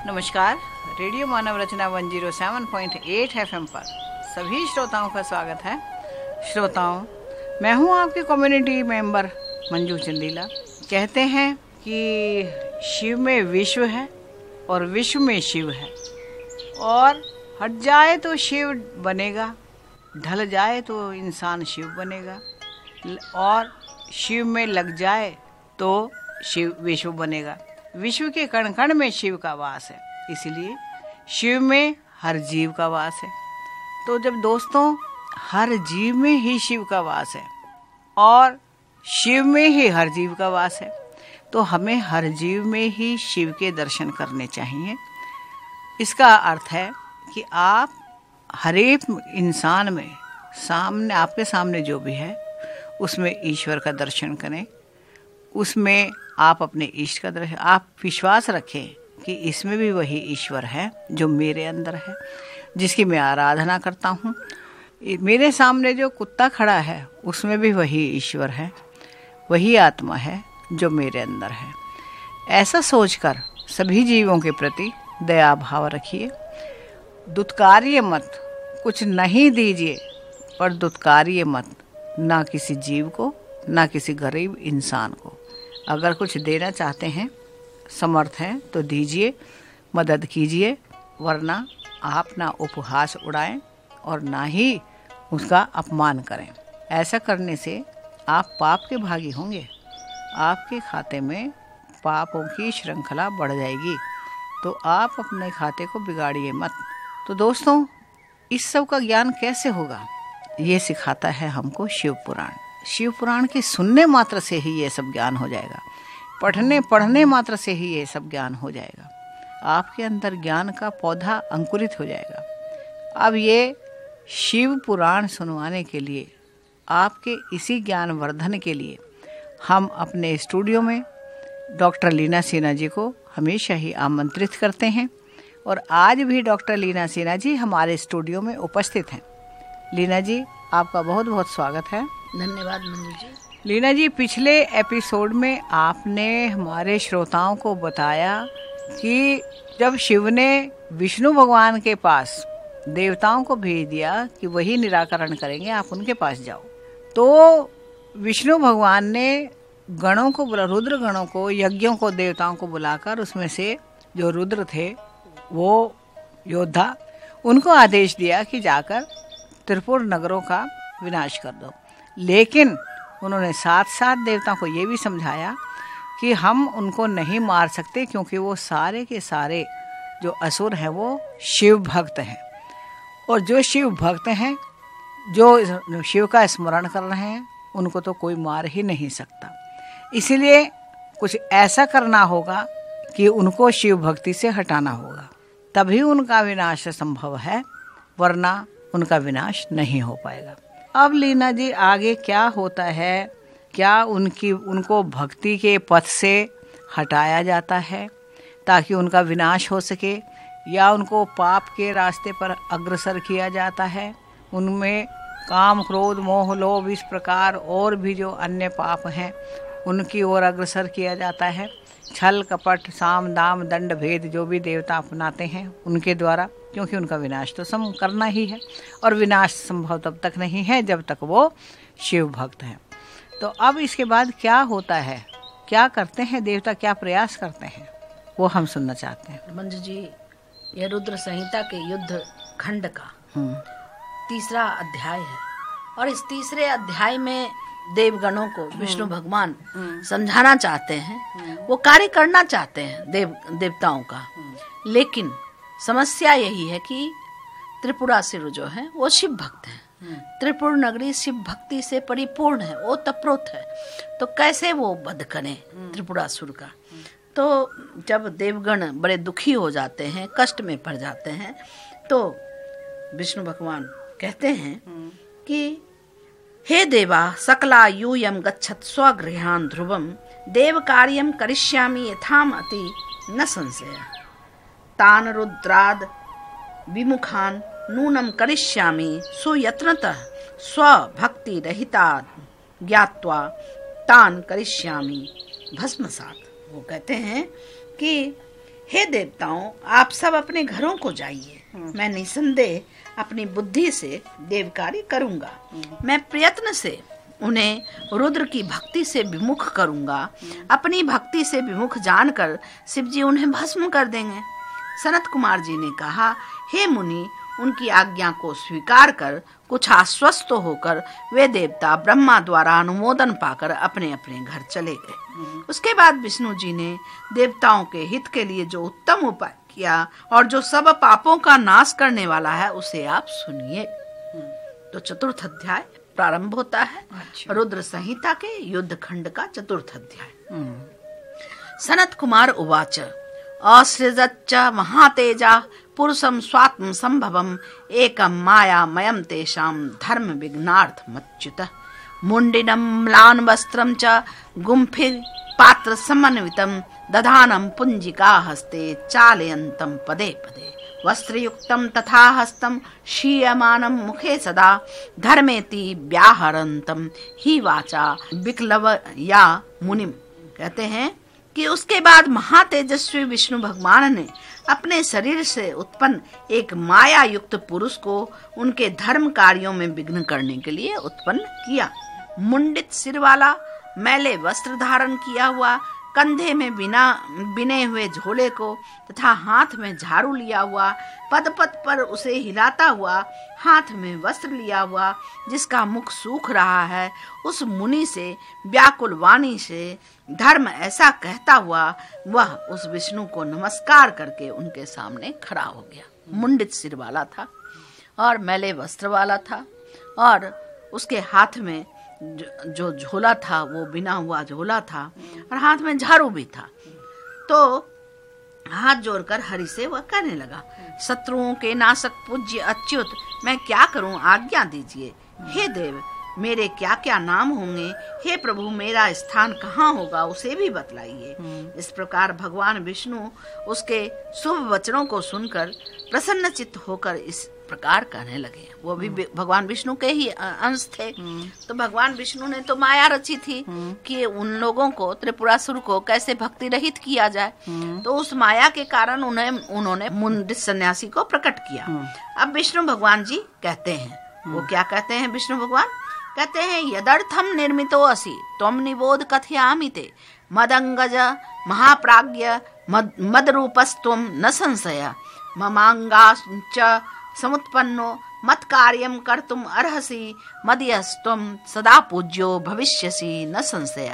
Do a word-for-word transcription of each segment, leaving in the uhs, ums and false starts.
नमस्कार। रेडियो मानव रचना एक सौ सात पॉइंट आठ एफएम पर सभी श्रोताओं का स्वागत है। श्रोताओं, मैं हूं आपकी कम्युनिटी मेंबर मंजू चंदीला। कहते हैं कि शिव में विश्व है और विश्व में शिव है, और हट जाए तो शिव बनेगा, ढल जाए तो इंसान शिव बनेगा, और शिव में लग जाए तो शिव विश्व बनेगा। विश्व के कण कण में शिव का वास है, इसलिए शिव में हर जीव का वास है। तो जब दोस्तों हर जीव में ही शिव का वास है और शिव में ही हर जीव का वास है, तो हमें हर जीव में ही शिव के दर्शन करने चाहिए। इसका अर्थ है कि आप हर एक इंसान में सामने आपके सामने जो भी है उसमें ईश्वर का दर्शन करें, उसमें आप अपने इष्ट का दर्शन, आप विश्वास रखें कि इसमें भी वही ईश्वर है जो मेरे अंदर है, जिसकी मैं आराधना करता हूँ। मेरे सामने जो कुत्ता खड़ा है उसमें भी वही ईश्वर है, वही आत्मा है जो मेरे अंदर है। ऐसा सोचकर सभी जीवों के प्रति दया भाव रखिए। दुत्कारिए मत, कुछ नहीं दीजिए पर दुत्कारिए मत, ना किसी जीव को ना किसी गरीब इंसान को। अगर कुछ देना चाहते हैं, समर्थ हैं तो दीजिए, मदद कीजिए, वरना आप ना उपहास उड़ाएं और ना ही उसका अपमान करें। ऐसा करने से आप पाप के भागी होंगे, आपके खाते में पापों की श्रृंखला बढ़ जाएगी। तो आप अपने खाते को बिगाड़िए मत। तो दोस्तों, इस सब का ज्ञान कैसे होगा? ये सिखाता है हमको शिव पुराण। शिव पुराण के सुनने मात्र से ही ये सब ज्ञान हो जाएगा, पढ़ने पढ़ने मात्र से ही ये सब ज्ञान हो जाएगा। आपके अंदर ज्ञान का पौधा अंकुरित हो जाएगा। अब ये शिव पुराण सुनवाने के लिए, आपके इसी ज्ञान वर्धन के लिए हम अपने स्टूडियो में डॉक्टर लीना सिन्हा जी को हमेशा ही आमंत्रित करते हैं, और आज भी डॉक्टर लीना सिन्हा जी हमारे स्टूडियो में उपस्थित हैं। लीना जी, आपका बहुत बहुत स्वागत है। धन्यवाद मंजू जी। लीना जी, पिछले एपिसोड में आपने हमारे श्रोताओं को बताया कि जब शिव ने विष्णु भगवान के पास देवताओं को भेज दिया कि वही निराकरण करेंगे, आप उनके पास जाओ, तो विष्णु भगवान ने गणों को बुला, रुद्र गणों को, यज्ञों को, देवताओं को बुलाकर उसमें से जो रुद्र थे वो योद्धा, उनको आदेश दिया कि जाकर त्रिपुर नगरों का विनाश कर दो। लेकिन उन्होंने साथ साथ देवताओं को ये भी समझाया कि हम उनको नहीं मार सकते, क्योंकि वो सारे के सारे जो असुर हैं वो शिव भक्त हैं, और जो शिव भक्त हैं, जो शिव का स्मरण कर रहे हैं, उनको तो कोई मार ही नहीं सकता। इसीलिए कुछ ऐसा करना होगा कि उनको शिव भक्ति से हटाना होगा, तभी उनका विनाश संभव है, वरना उनका विनाश नहीं हो पाएगा। अब लीना जी, आगे क्या होता है? क्या उनकी उनको भक्ति के पथ से हटाया जाता है ताकि उनका विनाश हो सके, या उनको पाप के रास्ते पर अग्रसर किया जाता है? उनमें काम, क्रोध, मोह, लोभ, इस प्रकार और भी जो अन्य पाप हैं उनकी ओर अग्रसर किया जाता है। छल, कपट, साम, दाम, दंड, भेद जो भी देवता अपनाते हैं उनके द्वारा, क्योंकि उनका विनाश तो सम करना ही है, और विनाश संभव तब तक नहीं है जब तक वो शिव भक्त हैं। तो अब इसके बाद क्या होता है, क्या करते हैं देवता, क्या प्रयास करते हैं, वो हम सुनना चाहते हैं। मंजू जी, यह रुद्र संहिता के युद्ध खंड का तीसरा अध्याय है, और इस तीसरे अध्याय में देवगणों को विष्णु भगवान समझाना चाहते हैं, वो कार्य करना चाहते हैं देव देवताओं का। लेकिन समस्या यही है कि त्रिपुरासुर जो है वो शिव भक्त हैं। त्रिपुर नगरी शिव भक्ति से परिपूर्ण है, वो तप्रोत है, तो कैसे वो वध करें त्रिपुरासुर का? तो जब देवगण बड़े दुखी हो जाते हैं, कष्ट में पड़ जाते हैं, तो विष्णु भगवान कहते हैं कि हे देवा, सकला यूयम गच्छत स्वगृहान ध्रुवम, देव कार्यम करिष्यामि यथाम अति न संशय, तान रुद्राद विमुखान नूनम करिष्यामि सुयत्नतः स्वभक्ति रहिता ज्ञात्वा तान करिष्यामि भस्मसात। वो कहते हैं कि हे देवताओं, आप सब अपने घरों को जाइए। मैं निसंदेह अपनी बुद्धि से देव कार्य करूंगा। मैं प्रयत्न से उन्हें रुद्र की भक्ति से विमुख करूंगा। अपनी भक्ति से विमुख जानकर शिव जी उन्हें भस्म कर देंगे। सनत कुमार जी ने कहा, हे मुनि, उनकी आज्ञा को स्वीकार कर कुछ आश्वस्त होकर वे देवता ब्रह्मा द्वारा अनुमोदन पाकर अपने अपने घर चले गए। उसके बाद विष्णु जी ने देवताओं के हित के लिए जो उत्तम उपाय किया और जो सब पापों का नाश करने वाला है, उसे आप सुनिए। तो चतुर्थ अध्याय प्रारंभ होता है। अच्छा। रुद्र संहिता के युद्ध खंड का चतुर्थ अध्याय। सनत कुमार उवाच असृजच्च महातेजा पुरुषम स्वात्म संभवम एकम मायामयम तेषां धर्म विघ्नार्थमच्युतः मुंडिनं म्लान वस्त्रं च गुंफि पात्र समन्वितं दधानं पुंजिका हस्ते चालयन्तं पदे पदे वस्त्रयुक्तं तथा हस्तं शीयमानं मुखे सदा धर्मेति व्याहरन्तं ही वाचा विक्लवया मुनिम। कहते हैं कि उसके बाद महातेजस्वी विष्णु भगवान ने अपने शरीर से उत्पन्न एक माया युक्त पुरुष को उनके धर्म कार्यों में विघ्न करने के लिए उत्पन्न किया। मुंडित सिर वाला, मैले वस्त्र धारण किया हुआ, कंधे में बिना बिने हुए झोले को तथा हाथ में झाड़ू लिया हुआ, पद पद पर उसे हिलाता हुआ, हाथ में वस्त्र लिया हुआ, जिसका मुख सूख रहा है, उस मुनि से व्याकुल वाणी से धर्म ऐसा कहता हुआ वह उस विष्णु को नमस्कार करके उनके सामने खड़ा हो गया। मुंडित सिर वाला था और मैले वस्त्र वाला था और उसके हाथ में जो झोला था वो बिना हुआ झोला था और हाथ में झाड़ू भी था। तो हाथ जोड़कर हरि से वह कहने लगा, शत्रुओं के नाशक पूज्य अच्युत, मैं क्या करूं, आज्ञा दीजिए। हे देव, मेरे क्या क्या नाम होंगे? हे प्रभु, मेरा स्थान कहाँ होगा, उसे भी बतलाइए। इस प्रकार भगवान विष्णु उसके शुभ वचनों को सुनकर प्रसन्न चित्त होकर इस प्रकार कहने लगे। वो भी भगवान विष्णु के ही अंश थे। तो भगवान विष्णु ने तो माया रची थी कि उन लोगों को, त्रिपुरासुर को कैसे भक्ति रहित किया जाए। तो उस माया के कारण उन्हें उन्होंने मुंडित सन्यासी को प्रकट किया। अब विष्णु भगवान जी कहते हैं, वो क्या कहते हैं विष्णु भगवान? कहते हैं, यदर्थम निर्मितो असि त्वम निबोध कथयामि ते मदंगज महाप्राज्ञ मद मदरूपस्त्वम न संशय ममांगाश्च समुत्पन्नो मत कार्यम कर्तुम अर्हसि मदीयस्त्वं सदा पूज्यो भविष्यसि न संशय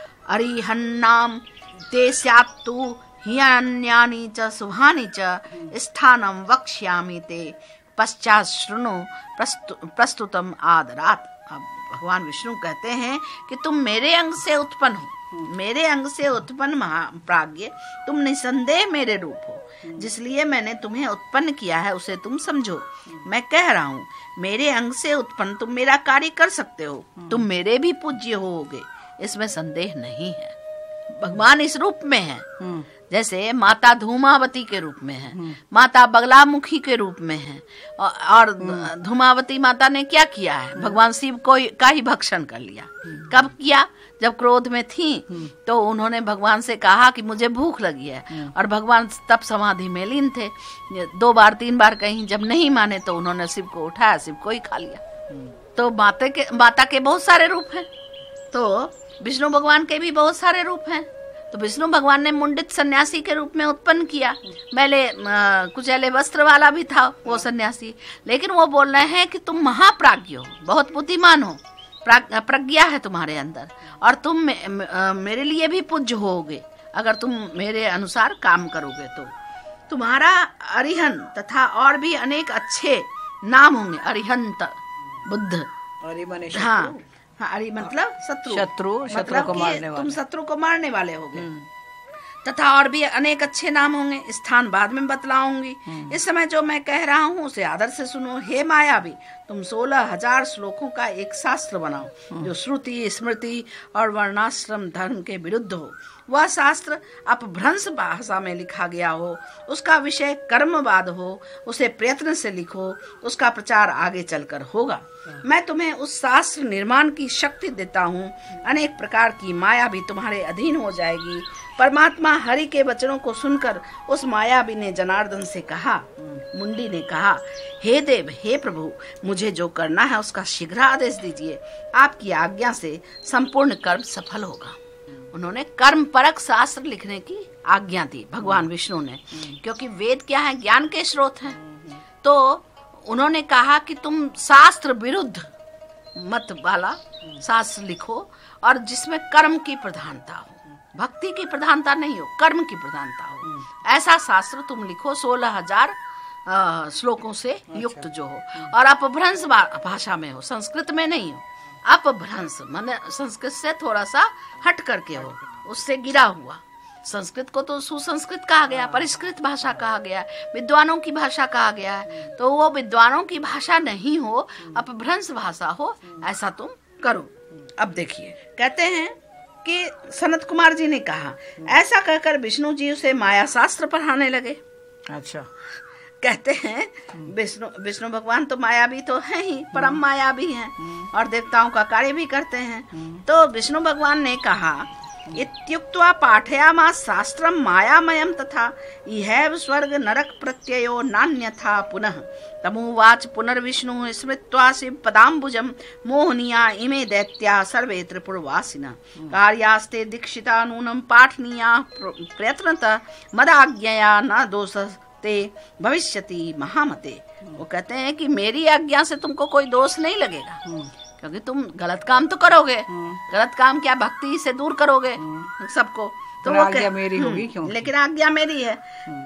अरिहन्नाम ते स्यात्तु ह्यन्यानि च शुभानि च स्थानं वक्ष्यामि ते पश्चात् शृणु प्रस्तु, प्रस्तुतम आदरात्। अब भगवान विष्णु कहते हैं कि तुम मेरे अंग से उत्पन्न हो, मेरे अंग से उत्पन्न महाप्राज्ञ, तुम निसंदेह मेरे रूप हो। जिसलिए मैंने तुम्हें उत्पन्न किया है उसे तुम समझो। मैं कह रहा हूँ, मेरे अंग से उत्पन्न तुम मेरा कार्य कर सकते हो, तुम मेरे भी पूज्य होगे, इसमें संदेह नहीं है। भगवान इस रूप में है, जैसे माता धूमावती के रूप में है, माता बगलामुखी के रूप में है। और धूमावती माता ने क्या किया है? भगवान शिव को का ही भक्षण कर लिया। कब किया? जब क्रोध में थी तो उन्होंने भगवान से कहा कि मुझे भूख लगी है, और भगवान तब समाधि में लीन थे। दो बार तीन बार कहीं जब नहीं माने तो उन्होंने शिव को उठाया, शिव को ही खा लिया। तो माता के माता के बहुत सारे रूप हैं, तो विष्णु भगवान के भी बहुत सारे रूप हैं। तो विष्णु भगवान ने मुंडित सन्यासी के रूप में उत्पन्न किया। मैले कुचैले वस्त्र वाला भी था वो सन्यासी, लेकिन वो बोल रहे हैं कि तुम महाप्राज्ञ हो, बहुत बुद्धिमान हो, प्रज्ञा है तुम्हारे अंदर, और तुम मे, मेरे लिए भी पूज्य होगे अगर तुम मेरे अनुसार काम करोगे। तो तुम्हारा अरिहन तथा और भी अनेक अच्छे नाम होंगे। अरिहंत बुद्ध, हाँ हाँ, अरि मतलब शत्रु, शत्रु शत्रु मतलब को मारने वाले, तुम शत्रु को मारने वाले होगे। तथा और भी अनेक अच्छे नाम होंगे, स्थान बाद में बतलाऊंगी। इस समय जो मैं कह रहा हूँ उसे आदर से सुनो। हे मायावी, तुम सोलह हजार श्लोकों का एक शास्त्र बनाओ जो श्रुति, स्मृति और वर्णाश्रम धर्म के विरुद्ध हो वह शास्त्र अपभ्रंश भाषा में लिखा गया हो, उसका विषय कर्मवाद हो, उसे प्रयत्न से लिखो, उसका प्रचार आगे चलकर होगा। मैं तुम्हें उस शास्त्र निर्माण की शक्ति देता हूँ, अनेक प्रकार की माया भी तुम्हारे अधीन हो जाएगी। परमात्मा हरि के वचनों को सुनकर उस मायावी ने जनार्दन से कहा, मुंडी ने कहा, हे देव, हे प्रभु, मुझे जो करना है उसका शीघ्र आदेश दीजिए। आपकी आज्ञा से संपूर्ण कर्म सफल होगा। उन्होंने कर्म परक शास्त्र लिखने की आज्ञा दी भगवान विष्णु ने, क्योंकि वेद क्या है, ज्ञान के स्रोत हैं। तो उन्होंने कहा कि तुम शास्त्र विरुद्ध मत वाला शास्त्र लिखो, और जिसमें कर्म की प्रधानता हो, भक्ति की प्रधानता नहीं हो, कर्म की प्रधानता हो, ऐसा शास्त्र तुम लिखो। सोलह हजार श्लोकों से युक्त जो हो, और अपभ्रंश भाषा में हो, संस्कृत में नहीं हो। अपभ्रंश माने संस्कृत से थोड़ा सा हट करके हो, उससे गिरा हुआ। संस्कृत को तो सुसंस्कृत कहा गया, परिष्कृत भाषा कहा गया, विद्वानों की भाषा कहा गया है। तो वो विद्वानों की भाषा नहीं हो, अपभ्रंश भाषा हो, ऐसा तुम करो। अब देखिए, कहते हैं कि सनत कुमार जी ने कहा, ऐसा कहकर विष्णु जी उसे माया शास्त्र पढ़ाने लगे। अच्छा, कहते हैं विष्णु विष्णु भगवान तो मायावी तो है ही, परम मायावी हैं, और देवताओं का कार्य भी करते हैं। तो विष्णु भगवान ने कहा, इत्युक्त्वा पाठयामास शास्त्रम मायामयम तथा इहैव स्वर्ग नरक प्रत्ययो नान्यथा पुनः। तमुवाच पुनर्विष्णु स्मृत्वा शिव पदाम्बुजम मोहनीया इमे दैत्या सर्वे त्रिपुरवासिनः। कार्यास्ते दीक्षिता नूनम पाठनीया प्रयत्नतः मदाज्ञया न दोषस्ते भविष्यति महामते। वो कहते हैं कि मेरी आज्ञा से तुमको कोई दोष नहीं लगेगा, क्योंकि तुम गलत काम तो करोगे। गलत काम क्या, भक्ति से दूर करोगे सबको, तो वो आज्ञा मेरी होगी क्यों? लेकिन आज्ञा मेरी है।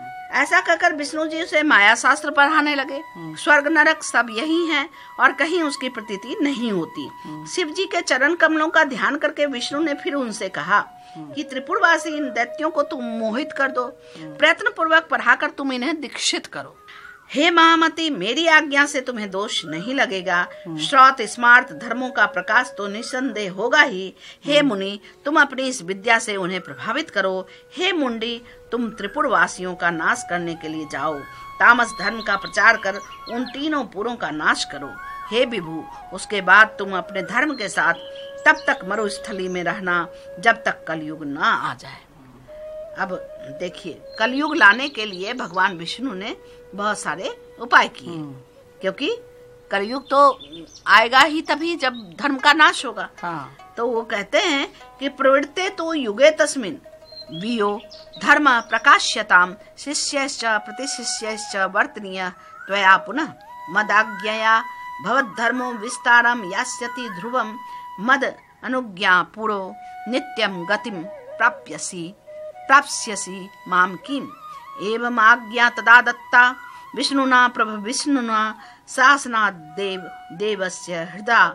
ऐसा कहकर विष्णु जी उसे माया शास्त्र पढ़ाने लगे। स्वर्ग नरक सब यही हैं, और कहीं उसकी प्रतीति नहीं होती। शिव जी के चरण कमलों का ध्यान करके विष्णु ने फिर उनसे कहा कि त्रिपुरवासी इन दैत्यों को तुम मोहित कर दो, प्रयत्न पूर्वक पढ़ाकर तुम इन्हें दीक्षित करो। हे महामती, मेरी आज्ञा से तुम्हें दोष नहीं लगेगा। श्रौत स्मार्त धर्मों का प्रकाश तो निसंदेह होगा ही। हे मुनि, तुम अपनी इस विद्या से उन्हें प्रभावित करो। हे मुंडी, तुम त्रिपुर वासियों का नाश करने के लिए जाओ। तामस धर्म का प्रचार कर उन तीनों पुरों का नाश करो। हे विभु, उसके बाद तुम अपने धर्म के साथ तब तक मरुस्थली में रहना जब तक कलयुग न आ जाए। अब देखिए, कलयुग लाने के लिए भगवान विष्णु ने बहुत सारे उपाय किए, क्योंकि कलयुग तो आएगा ही तभी जब धर्म का नाश होगा। हाँ। तो वो कहते हैं कि प्रवृत्ते तो युगे तस्मिन् वियो धर्म प्रकाश्यताम शिष्यश्च प्रतिशिष्यश्च वर्तनीय त्वया पुनः मदाज्ञया भवद्धर्मो विस्तारम यास्यति ध्रुवम मद अनुज्ञा पुरो नित्यम गतिम प्राप्यसि प्राप्स्यसि माम किम। एवं आज्ञा तदा दत्ता विष्णुना प्रभु विष्णुना शासना देव देवस्य हृदय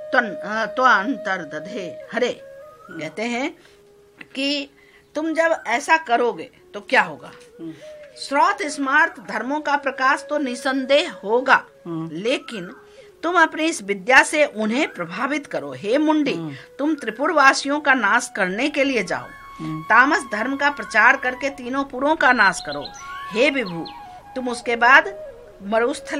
त्वंतर दधे हरे। कहते हैं कि तुम जब ऐसा करोगे तो क्या होगा। श्रौत स्मार्त धर्मों का प्रकाश तो निसंदेह होगा, लेकिन तुम अपनी इस विद्या से उन्हें प्रभावित करो। हे मुंडी, तुम त्रिपुर वासियों का नाश करने के लिए जाओ। तामस धर्म का प्रचार करके तीनों पुरों का नाश करो। हे विभु, तुम उसके बाद मरुस्थल